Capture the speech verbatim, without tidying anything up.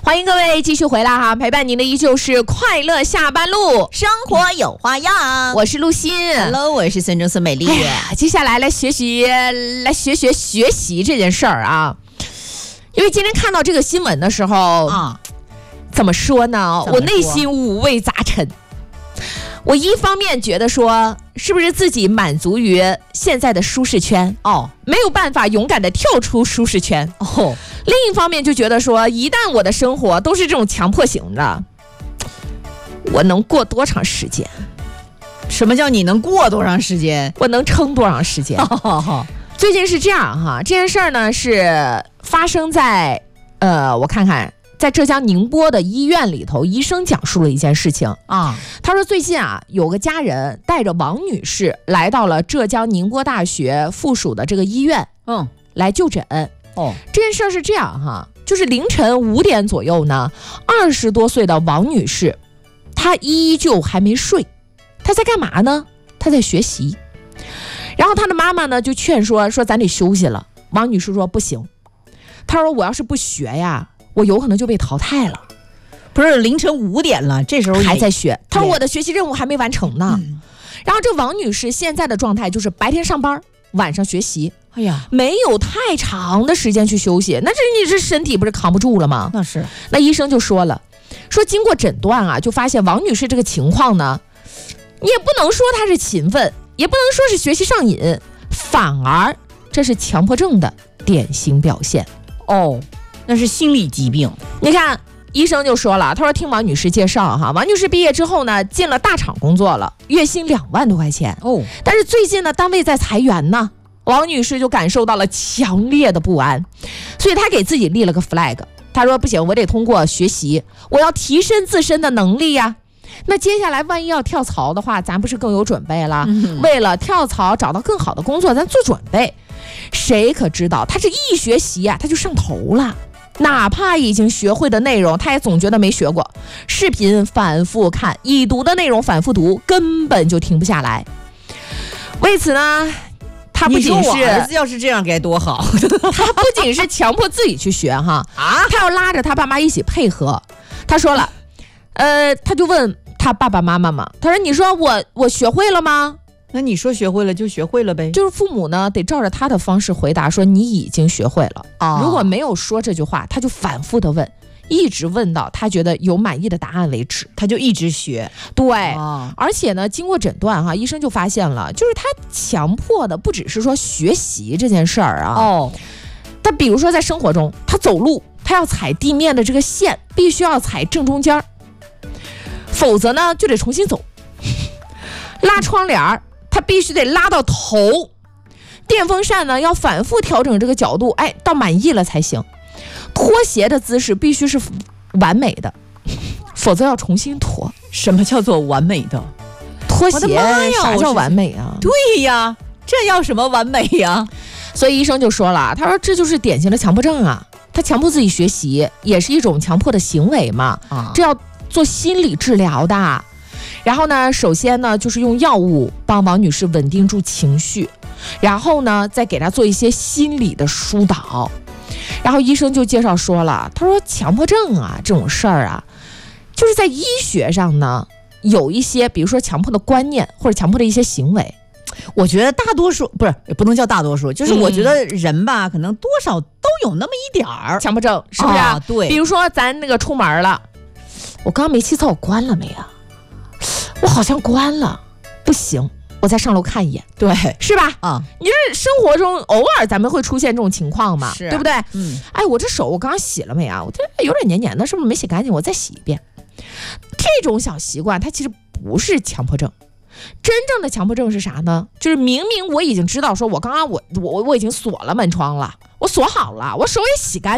欢迎各位继续回来哈，陪伴您的依旧是快乐下班路， 生活有花样。 我是陆欣 ，Hello， 我是孙中孙美丽。 哎、接下来来学习，来学学学习这件事儿啊。因为今天看到这个新闻的时候啊，怎么说呢？我内心五味杂陈。我一方面觉得说，是不是自己满足于现在的舒适圈哦，没有办法勇敢的跳出舒适圈哦。另一方面就觉得说，一旦我的生活都是这种强迫型的，我能过多长时间？ 什么叫你能过多长时间？ 我能撑多长时间？ 哦、 最近是这样哈，这件事儿呢是发生在呃，我看看。在浙江宁波的医院里头，医生讲述了一件事情啊。他说最近啊，有个家人带着王女士来到了浙江宁波大学附属的这个医院，嗯，来就诊。哦，这件事是这样哈，就是凌晨五点左右呢，二十多岁的王女士，她依旧还没睡，她在干嘛呢？她在学习。然后她的妈妈呢就劝说说咱得休息了。王女士说不行，她说我要是不学呀。我有可能就被淘汰了。 不是凌晨五点了，这时候还在学。他说我的学习任务还没完成呢。嗯、然后这王女士现在的状态就是白天上班，晚上学习。哎呀，没有太长的时间去休息，那这你这身体不是扛不住了吗？ 那是。 那医生就说了，说经过诊断啊，就发现王女士这个情况呢，你也不能说她是勤奋，也不能说是学习上瘾，反而这是强迫症的典型表现。 哦。那是心理疾病。 你看医生就说了，他说听王女士介绍哈，王女士毕业之后呢，进了大厂工作了，月薪两万多块钱哦。但是最近呢，单位在裁员呢，王女士就感受到了强烈的不安，所以她给自己立了个 flag， 她说不行，我得通过学习，我要提升自身的能力呀。那接下来万一要跳槽的话，咱不是更有准备了？嗯、为了跳槽找到更好的工作，咱做准备。谁可知道她这一学习啊，她就上头了。哪怕已经学会的内容，他也总觉得没学过。视频反复看，已读的内容反复读，根本就停不下来。为此呢，他不仅是， 我儿子要是这样该多好。 他不仅是强迫自己去学哈啊，他要拉着他爸妈一起配合。他说了，呃，他就问他爸爸妈妈嘛，他说：“你说我我学会了吗？” 那你说学会了就学会了呗， 就是父母呢得照着他的方式回答，说你已经学会了。哦、如果没有说这句话，他就反复的问，一直问到他觉得有满意的答案为止， 他就一直学。 对，哦、而且呢，经过诊断哈，医生就发现了，就是他强迫的不只是说学习这件事儿啊。哦，他比如说在生活中，他走路，他要踩地面的这个线，必须要踩正中间，否则呢就得重新走。拉窗帘儿。他必须得拉到头，电风扇呢要反复调整这个角度，哎，到满意了才行。脱鞋的姿势必须是完美的，否则要重新脱。 什么叫做完美的？ 脱鞋啥叫完美啊？ 对呀，这要什么完美呀？ 所以医生就说了，他说这就是典型的强迫症啊，他强迫自己学习也是一种强迫的行为嘛，啊、这要做心理治疗的。然后呢，首先呢，就是用药物帮王女士稳定住情绪，然后呢，再给她做一些心理的疏导。然后医生就介绍说了，他说强迫症啊这种事儿啊，就是在医学上呢，有一些比如说强迫的观念或者强迫的一些行为。 我觉得大多数不是，也不能叫大多数，就是我觉得人吧，嗯、可能多少都有那么一点儿强迫症，是不是、啊？ 对。 比如说咱那个出门了，我刚刚煤气灶关了没啊？我好像关了，不行，我再上楼看一眼， 对， 是吧？ 啊、嗯， 你就是生活中偶尔咱们会出现这种情况嘛， 是， 对不对？ 嗯， 哎，我这手我刚刚洗了没啊？我这有点黏黏的，是不是没洗干净？我再洗一遍。这种小习惯，它其实不是强迫症。真正的强迫症是啥呢？就是明明我已经知道，说我刚刚我我我已经锁了门窗了，我锁好了，我手也洗干净。